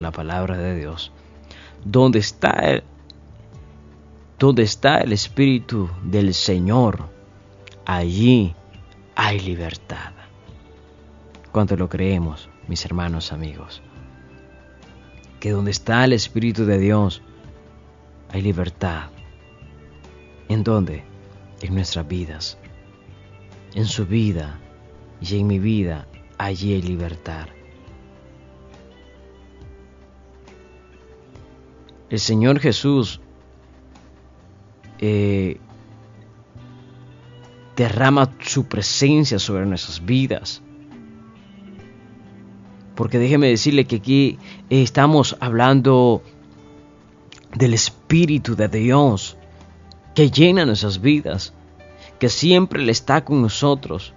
la palabra de Dios. Donde está el Espíritu del Señor, allí hay libertad. ¿Cuánto lo creemos, mis hermanos, amigos? Que donde está el Espíritu de Dios, hay libertad. ¿En dónde? En nuestras vidas. En su vida y en mi vida, allí hay libertad. El Señor Jesús derrama su presencia sobre nuestras vidas. Porque déjeme decirle que aquí estamos hablando del Espíritu de Dios que llena nuestras vidas, que siempre Él está con nosotros,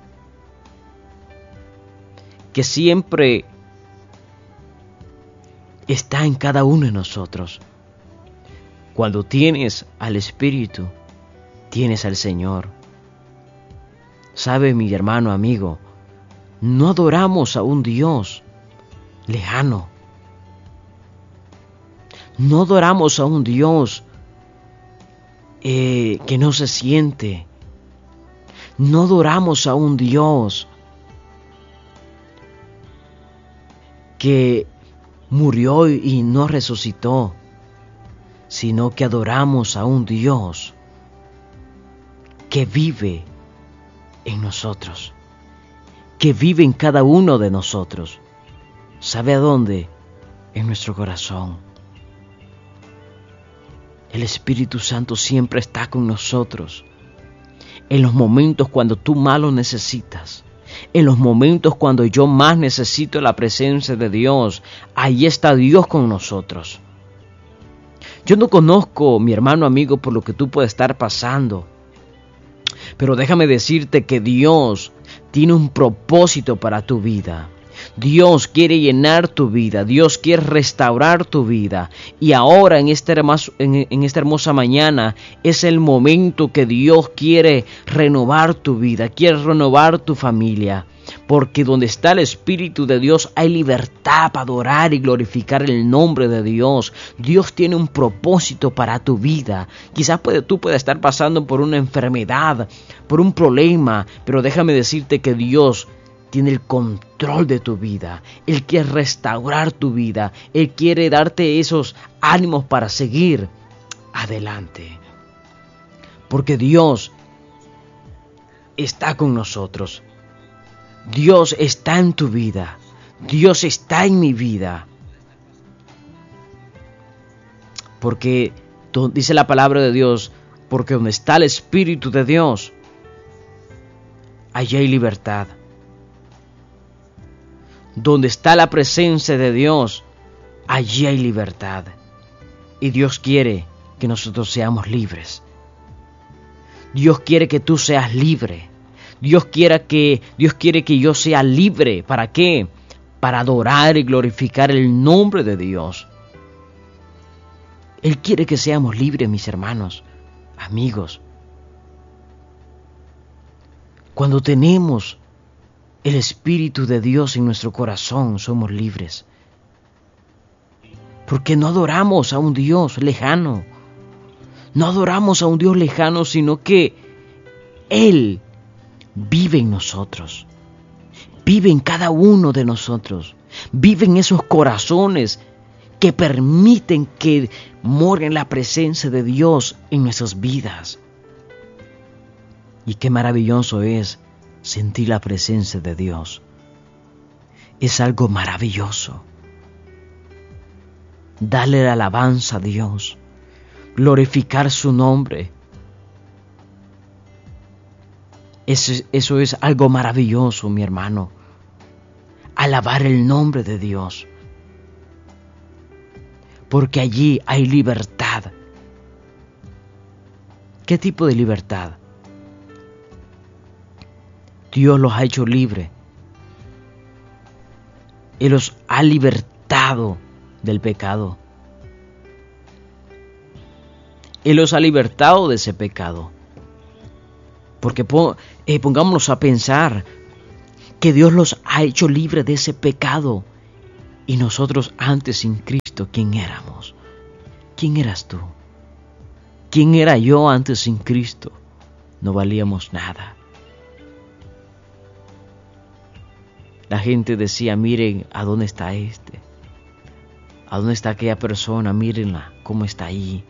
que siempre está en cada uno de nosotros. Cuando tienes al Espíritu, tienes al Señor. ¿Sabe, mi hermano, amigo? No adoramos a un Dios lejano. No adoramos a un Dios que no se siente. No adoramos a un Dios que murió y no resucitó, sino que adoramos a un Dios que vive en nosotros, que vive en cada uno de nosotros. ¿Sabe a dónde? En nuestro corazón. El Espíritu Santo siempre está con nosotros. En los momentos cuando tú más lo necesitas, en los momentos cuando yo más necesito la presencia de Dios, ahí está Dios con nosotros. Yo no conozco, mi hermano amigo, por lo que tú puedes estar pasando, pero déjame decirte que Dios tiene un propósito para tu vida. Dios quiere llenar tu vida, Dios quiere restaurar tu vida. Y ahora en esta hermosa mañana es el momento que Dios quiere renovar tu vida, quiere renovar tu familia. Porque donde está el Espíritu de Dios hay libertad para adorar y glorificar el nombre de Dios. Dios tiene un propósito para tu vida. Quizás tú puedas estar pasando por una enfermedad, por un problema, pero déjame decirte que Dios tiene el control de tu vida. Él quiere restaurar tu vida. Él quiere darte esos ánimos para seguir adelante. Porque Dios está con nosotros. Dios está en tu vida. Dios está en mi vida. Porque dice la palabra de Dios, porque donde está el Espíritu de Dios, allí hay libertad. Donde está la presencia de Dios, allí hay libertad. Y Dios quiere que nosotros seamos libres. Dios quiere que tú seas libre. Dios quiere que yo sea libre. ¿Para qué? Para adorar y glorificar el nombre de Dios. Él quiere que seamos libres, mis hermanos, amigos. Cuando tenemos el Espíritu de Dios en nuestro corazón, somos libres. Porque no adoramos a un Dios lejano. No adoramos a un Dios lejano, sino que Él vive en nosotros. Vive en cada uno de nosotros. Vive en esos corazones que permiten que more la presencia de Dios en nuestras vidas. Y qué maravilloso es sentir la presencia de Dios. Es algo maravilloso. Darle la alabanza a Dios. Glorificar su nombre. Eso es algo maravilloso, mi hermano. Alabar el nombre de Dios. Porque allí hay libertad. ¿Qué tipo de libertad? Dios los ha hecho libres. Él los ha libertado del pecado. Él los ha libertado de ese pecado. Porque pongámonos a pensar que Dios los ha hecho libres de ese pecado Y nosotros antes sin Cristo, ¿quién éramos? ¿Quién eras tú? ¿Quién era yo antes sin Cristo? No valíamos nada. La gente decía, miren a dónde está este. ¿A dónde está aquella persona? Mírenla, cómo está ahí.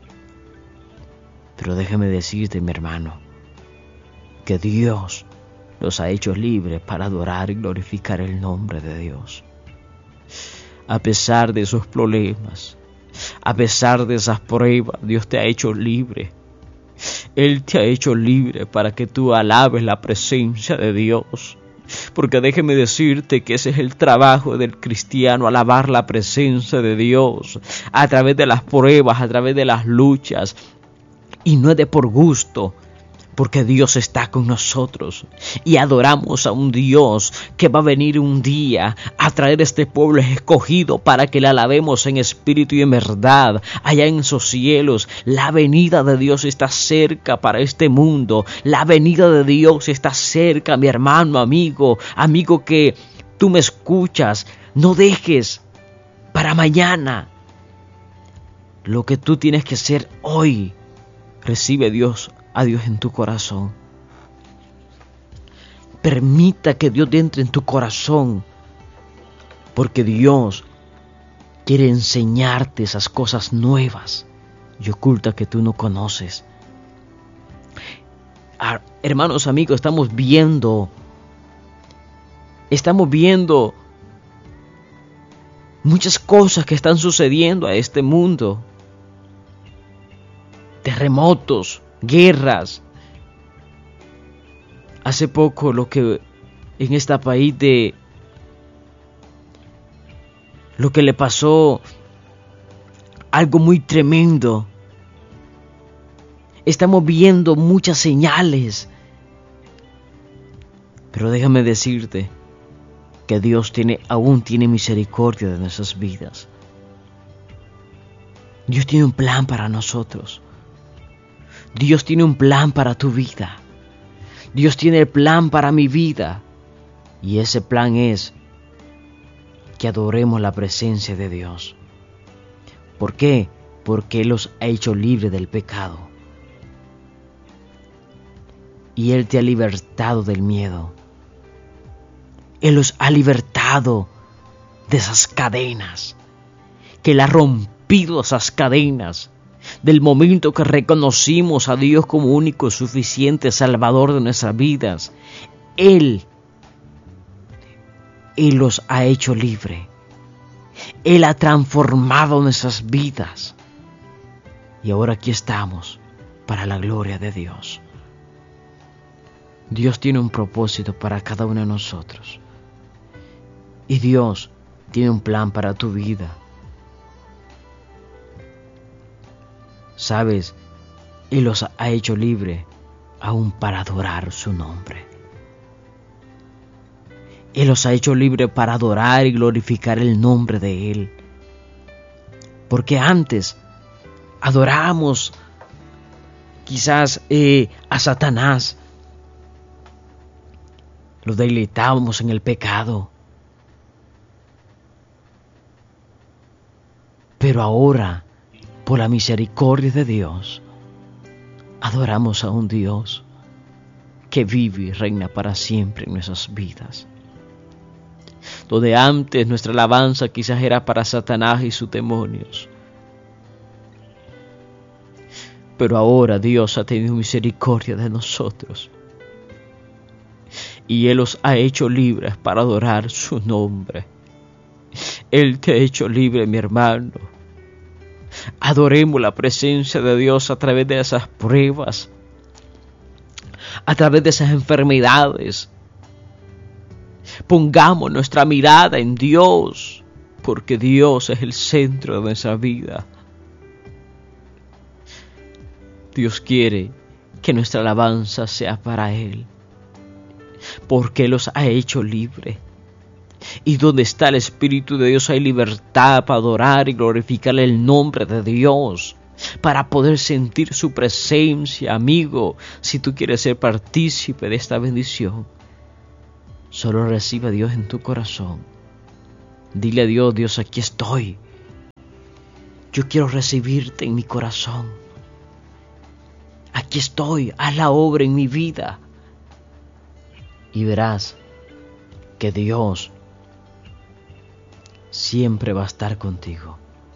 Pero déjame decirte, mi hermano, que Dios los ha hecho libres para adorar y glorificar el nombre de Dios. A pesar de esos problemas, a pesar de esas pruebas, Dios te ha hecho libre. Él te ha hecho libre para que tú alabes la presencia de Dios. Porque déjeme decirte que ese es el trabajo del cristiano, alabar la presencia de Dios a través de las pruebas, a través de las luchas. Y no es de por gusto, porque Dios está con nosotros y adoramos a un Dios que va a venir un día a traer a este pueblo escogido para que le alabemos en espíritu y en verdad allá en esos cielos. La venida de Dios está cerca para este mundo. La venida de Dios está cerca, mi hermano, amigo que tú me escuchas. No dejes para mañana lo que tú tienes que hacer hoy. Recibe a Dios en tu corazón. Permita que Dios entre en tu corazón, porque Dios quiere enseñarte esas cosas nuevas y ocultas que tú no conoces. Hermanos, amigos, estamos viendo muchas cosas que están sucediendo a este mundo. Terremotos, guerras. Hace poco lo que en este país lo que le pasó, algo muy tremendo. Estamos viendo muchas señales. Pero déjame decirte que Dios aún tiene misericordia de nuestras vidas. Dios tiene un plan para nosotros. Dios tiene un plan para tu vida. Dios tiene el plan para mi vida. Y ese plan es que adoremos la presencia de Dios. ¿Por qué? Porque Él los ha hecho libres del pecado. Y Él te ha libertado del miedo. Él los ha libertado de esas cadenas. Que Él ha rompido esas cadenas. Del momento que reconocimos a Dios como único y suficiente Salvador de nuestras vidas, Él los ha hecho libre. Él ha transformado nuestras vidas. Y ahora aquí estamos para la gloria de Dios. Dios tiene un propósito para cada uno de nosotros. Y Dios tiene un plan para tu vida. Sabes, Él los ha hecho libre aún para adorar su nombre. Él los ha hecho libre para adorar y glorificar el nombre de Él. Porque antes adorábamos quizás a Satanás. Lo deleitábamos en el pecado. Pero ahora, por la misericordia de Dios, adoramos a un Dios que vive y reina para siempre en nuestras vidas. Donde antes nuestra alabanza quizás era para Satanás y sus demonios. Pero ahora Dios ha tenido misericordia de nosotros. Y Él los ha hecho libres para adorar su nombre. Él te ha hecho libre, mi hermano. Adoremos la presencia de Dios a través de esas pruebas, a través de esas enfermedades. Pongamos nuestra mirada en Dios, porque Dios es el centro de nuestra vida. Dios quiere que nuestra alabanza sea para Él, porque Él los ha hecho libre. Y donde está el Espíritu de Dios hay libertad para adorar y glorificar el nombre de Dios, para poder sentir su presencia. Amigo, si tú quieres ser partícipe de esta bendición, solo recibe a Dios en tu corazón Dile a Dios: Dios, aquí estoy. Yo quiero recibirte en mi corazón. Aquí estoy, haz la obra en mi vida. Y verás que Dios siempre va a estar contigo.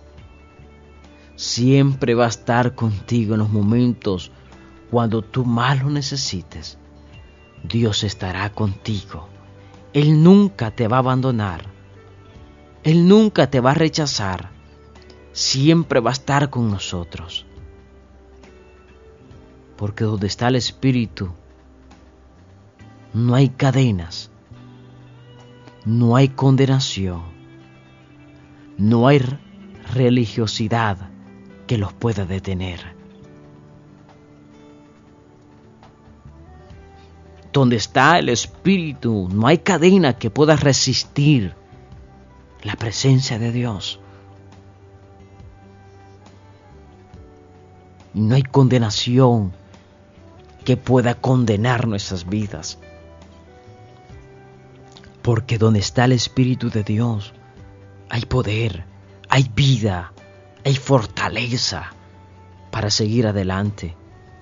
Siempre va a estar contigo en los momentos cuando tú más lo necesites. Dios estará contigo. Él nunca te va a abandonar. Él nunca te va a rechazar. Siempre va a estar con nosotros. Porque donde está el Espíritu, no hay cadenas, no hay condenación, no hay religiosidad que los pueda detener. Donde está el Espíritu, no hay cadena que pueda resistir la presencia de Dios. No hay condenación que pueda condenar nuestras vidas. Porque donde está el Espíritu de Dios, hay poder, hay vida, hay fortaleza para seguir adelante.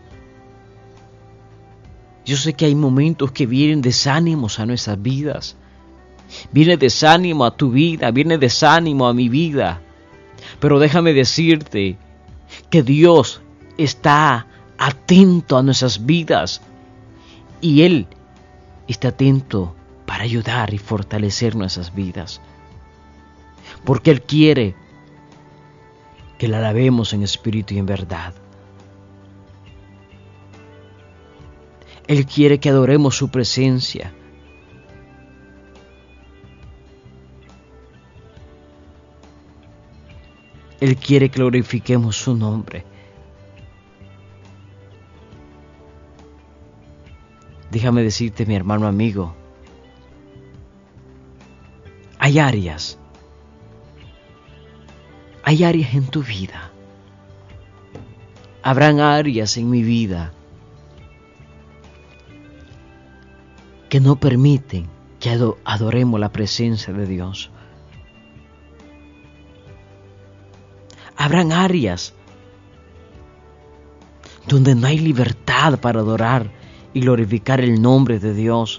Yo sé que hay momentos que vienen desánimos a nuestras vidas. Viene desánimo a tu vida, viene desánimo a mi vida. Pero déjame decirte que Dios está atento a nuestras vidas y Él está atento para ayudar y fortalecer nuestras vidas. Porque Él quiere que la alabemos en espíritu y en verdad. Él quiere que adoremos su presencia. Él quiere que glorifiquemos su nombre. Déjame decirte, mi hermano amigo, hay áreas en tu vida. Habrán áreas en mi vida que no permiten que adoremos la presencia de Dios. Habrán áreas donde no hay libertad para adorar y glorificar el nombre de Dios.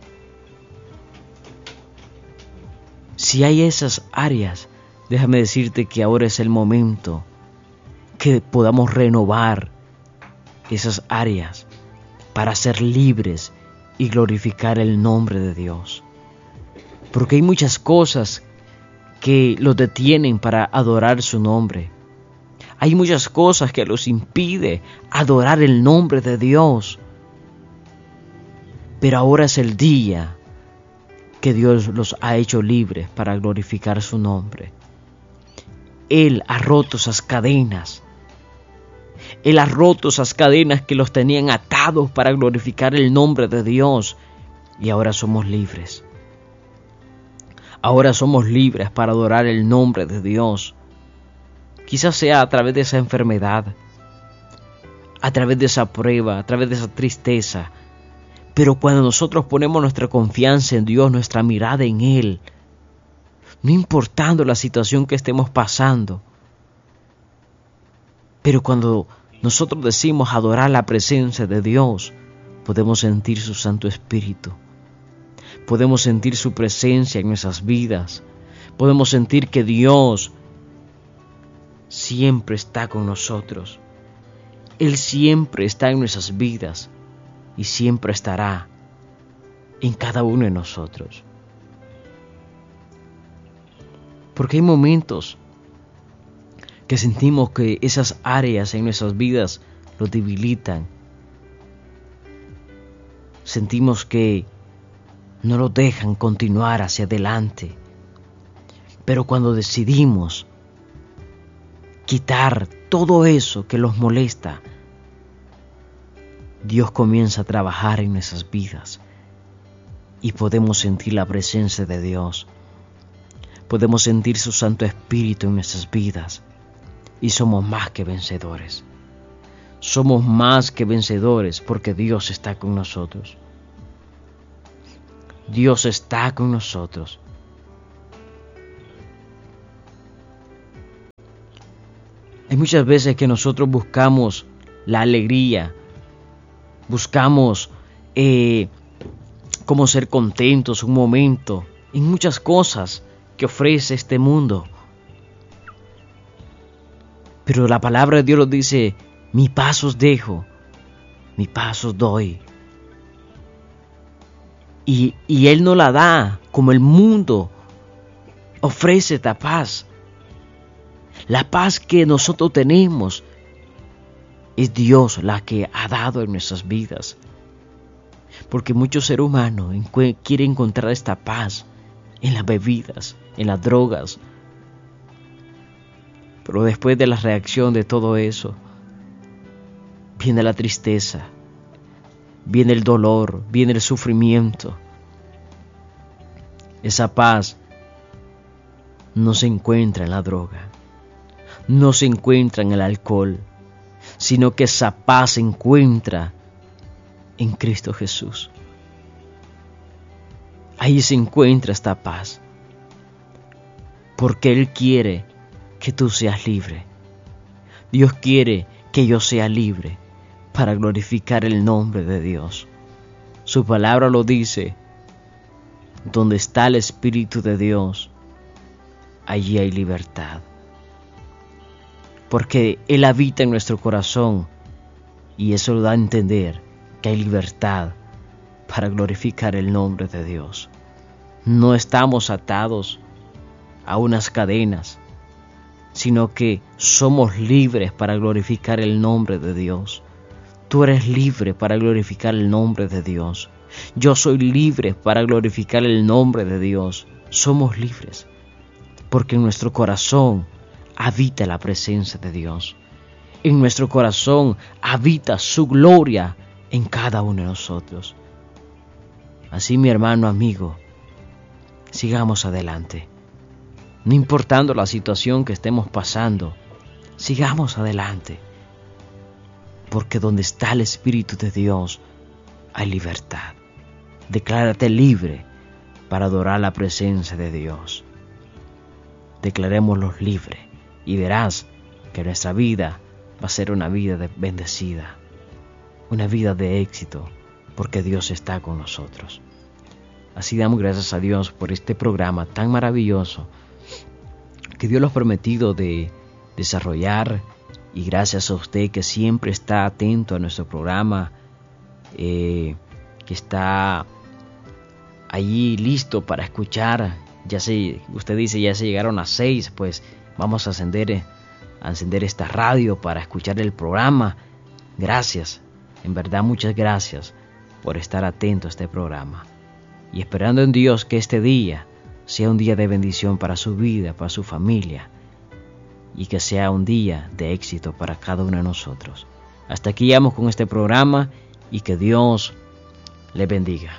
Si hay esas áreas, déjame decirte que ahora es el momento que podamos renovar esas áreas para ser libres y glorificar el nombre de Dios. Porque hay muchas cosas que los detienen para adorar su nombre. Hay muchas cosas que los impide adorar el nombre de Dios. Pero ahora es el día que Dios los ha hecho libres para glorificar su nombre. Él ha roto esas cadenas. Él ha roto esas cadenas que los tenían atados para glorificar el nombre de Dios. Y ahora somos libres. Ahora somos libres para adorar el nombre de Dios. Quizás sea a través de esa enfermedad, a través de esa prueba, a través de esa tristeza. Pero cuando nosotros ponemos nuestra confianza en Dios, nuestra mirada en Él, no importando la situación que estemos pasando, pero cuando nosotros decimos adorar la presencia de Dios, podemos sentir su Santo Espíritu. Podemos sentir su presencia en nuestras vidas. Podemos sentir que Dios siempre está con nosotros. Él siempre está en nuestras vidas y siempre estará en cada uno de nosotros. Porque hay momentos que sentimos que esas áreas en nuestras vidas los debilitan. Sentimos que no los dejan continuar hacia adelante. Pero cuando decidimos quitar todo eso que los molesta, Dios comienza a trabajar en nuestras vidas y podemos sentir la presencia de Dios. Podemos sentir su Santo Espíritu en nuestras vidas y somos más que vencedores. Somos más que vencedores porque Dios está con nosotros. Dios está con nosotros. Hay muchas veces que nosotros buscamos la alegría, buscamos cómo ser contentos un momento en muchas cosas que ofrece este mundo. Pero la palabra de Dios nos dice: mi paz os dejo, mi paz os doy. Y Él nos la da como el mundo ofrece esta paz. La paz que nosotros tenemos es Dios la que ha dado en nuestras vidas. Porque muchos seres humanos quieren encontrar esta paz en las bebidas, en las drogas. Pero después de la reacción de todo eso, viene la tristeza, viene el dolor, viene el sufrimiento. Esa paz no se encuentra en la droga, no se encuentra en el alcohol, sino que esa paz se encuentra en Cristo Jesús. Ahí se encuentra esta paz, porque Él quiere que tú seas libre. Dios quiere que yo sea libre para glorificar el nombre de Dios. Su palabra lo dice: donde está el Espíritu de Dios, allí hay libertad. Porque Él habita en nuestro corazón y eso lo da a entender que hay libertad para glorificar el nombre de Dios. No estamos atados a unas cadenas, sino que somos libres para glorificar el nombre de Dios. Tú eres libre para glorificar el nombre de Dios. Yo soy libre para glorificar el nombre de Dios. Somos libres porque en nuestro corazón habita la presencia de Dios. En nuestro corazón habita su gloria en cada uno de nosotros. Así, mi hermano, amigo, sigamos adelante. No importando la situación que estemos pasando, sigamos adelante. Porque donde está el Espíritu de Dios, hay libertad. Declárate libre para adorar la presencia de Dios. Declarémoslos libres y verás que nuestra vida va a ser una vida bendecida, una vida de éxito, porque Dios está con nosotros. Así damos gracias a Dios por este programa tan maravilloso que Dios lo ha prometido de desarrollar, y gracias a usted que siempre está atento a nuestro programa, que está allí listo para escuchar. Usted dice, ya se llegaron las 6, pues vamos a encender esta radio para escuchar el programa. Gracias, en verdad muchas gracias por estar atento a este programa. Y esperando en Dios que este día sea un día de bendición para su vida, para su familia, y que sea un día de éxito para cada uno de nosotros. Hasta aquí llegamos con este programa y que Dios le bendiga.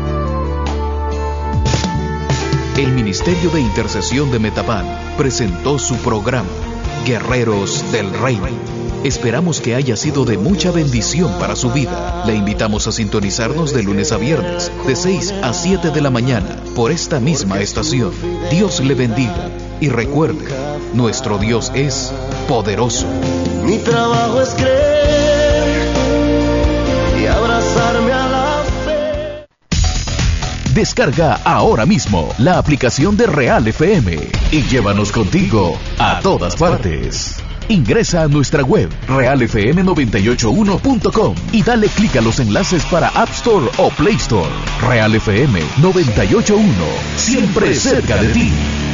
El Ministerio de Intercesión de Metapán presentó su programa Guerreros del Reino. Esperamos que haya sido de mucha bendición para su vida. Le invitamos a sintonizarnos de lunes a viernes, de 6 a 7 de la mañana, por esta misma estación. Dios le bendiga. Y recuerde, nuestro Dios es poderoso. Mi trabajo es creer y abrazarme a la fe. Descarga ahora mismo la aplicación de Real FM y llévanos contigo a todas partes. Ingresa a nuestra web realfm981.com y dale clic a los enlaces para App Store o Play Store. Real FM 981, siempre cerca de ti.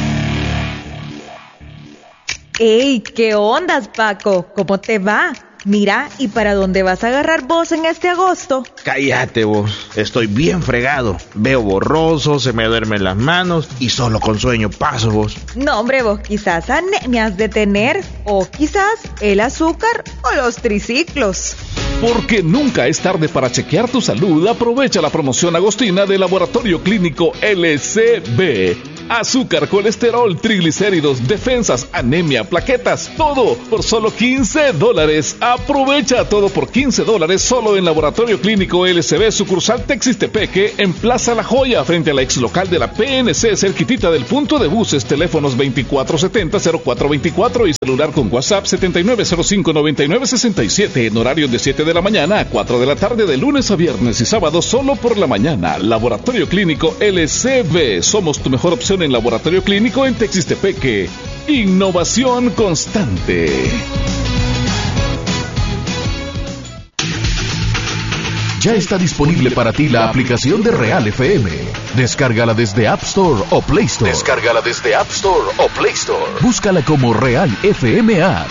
¡Ey! ¿Qué ondas, Paco? ¿Cómo te va? Mira, ¿y para dónde vas a agarrar vos en este agosto? Cállate vos, estoy bien fregado. Veo borroso, se me duermen las manos y solo con sueño paso vos. No, hombre, vos quizás anemia has de tener, o quizás el azúcar o los triciclos. Porque nunca es tarde para chequear tu salud. Aprovecha la promoción agostina del Laboratorio Clínico LCB. azúcar, colesterol, triglicéridos, defensas, anemia, plaquetas, todo por solo $15. Aprovecha todo por $15 solo en Laboratorio Clínico LCB, sucursal Texistepeque, en Plaza La Joya, frente a la ex local de la PNC, cerquitita del punto de buses. Teléfonos 2470-0424 y celular con WhatsApp 7905-9967, en horario de 7 de la mañana a 4 de la tarde, de lunes a viernes y sábado solo por la mañana. Laboratorio Clínico LCB, somos tu mejor opción en laboratorio clínico en Texistepeque. Innovación constante. Ya está disponible para ti la aplicación de Real FM. Descárgala desde App Store o Play Store. Búscala como Real FM App.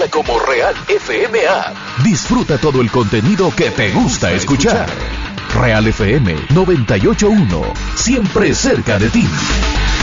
Disfruta todo el contenido que te gusta escuchar. Real FM 98.1, siempre cerca de ti.